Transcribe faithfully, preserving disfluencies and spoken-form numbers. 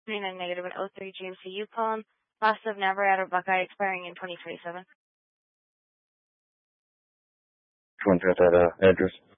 twenty-nine negative and oh three G M C Yukon, class of Navarrete Buckeye, expiring in twenty twenty-seven. Which one's got that uh, address?